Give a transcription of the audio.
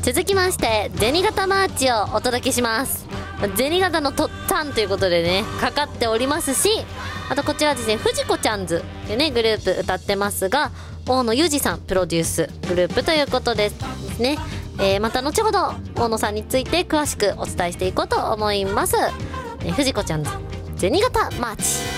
続きまして銭形マーチをお届けします。銭形のとったんということでねかかっておりますし、あとこちらですね藤子ちゃんズというねグループ歌ってますが、大野裕二さんプロデュースグループということですね。また後ほど大野さんについて詳しくお伝えしていこうと思います。藤子ちゃんズ銭形マーチ。